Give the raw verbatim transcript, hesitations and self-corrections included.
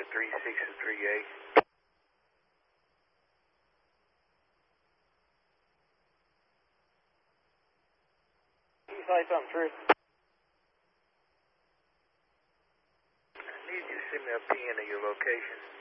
at three six three eight. Can you say something, Trish? I need you to send me a pin of your location.